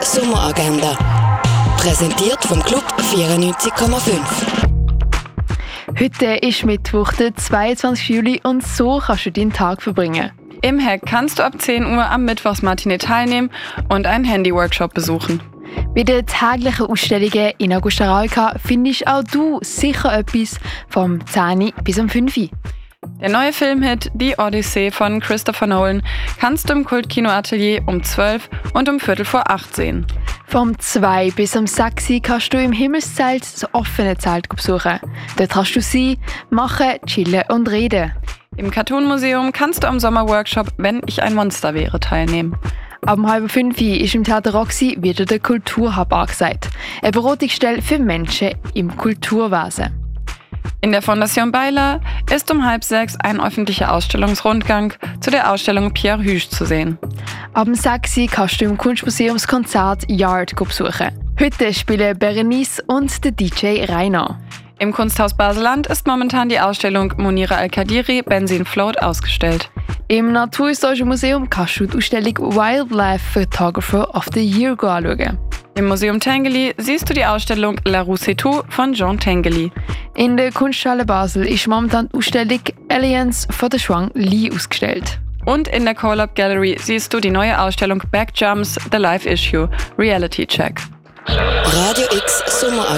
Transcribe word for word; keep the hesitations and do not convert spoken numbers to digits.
Sommeragenda. Präsentiert vom Club vierundneunzig Komma fünf. Heute ist Mittwoch, der zweiundzwanzigsten Juli, und so kannst du deinen Tag verbringen. Im Hack kannst du ab zehn Uhr am Mittwochsmatinee teilnehmen und einen Handy-Workshop besuchen. Bei den täglichen Ausstellungen in Augusta Railcar findest auch du sicher etwas vom zehn bis um fünf Uhr. Der neue Filmhit Die Odyssee von Christopher Nolan kannst du im Kultkino Atelier um zwölf und um Viertel vor acht sehen. Vom zwei bis um sechs Uhr kannst du im Himmelszelt das offene Zelt besuchen. Dort kannst du sein, machen, chillen und reden. Im Cartoon Museum kannst du am Sommerworkshop Wenn ich ein Monster wäre teilnehmen. Ab um halb fünf Uhr ist im Theater Roxy wieder der Kulturhub angesagt. Eine Beratungsstelle für Menschen im Kulturwesen. In der Fondation Bayler ist um halb sechs ein öffentlicher Ausstellungsrundgang zu der Ausstellung Pierre Huyghe zu sehen. Ab um sechs Uhr kannst du im Kunstmuseum das Konzert Yard besuchen. Heute spielen Berenice und der D J Rainer. Im Kunsthaus Basel-Land ist momentan die Ausstellung Monira Al-Kadiri Benzin Float ausgestellt. Im Naturhistorischen Museum kannst du die Ausstellung Wildlife Photographer of the Year anschauen. Im Museum Tinguely siehst du die Ausstellung La Rue C'est Tout von Jean Tinguely. In der Kunsthalle Basel ist momentan die Ausstellung Alliance von der Shuang Li ausgestellt. Und in der Collab Gallery siehst du die neue Ausstellung Backjumps The Life Issue Reality Check. Radio X Sommeragenda.